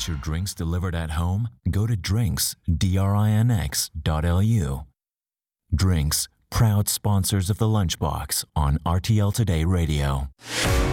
Want your drinks delivered at home? Go to drinks.lu. Drinks, proud sponsors of the Lunchbox on RTL Today Radio.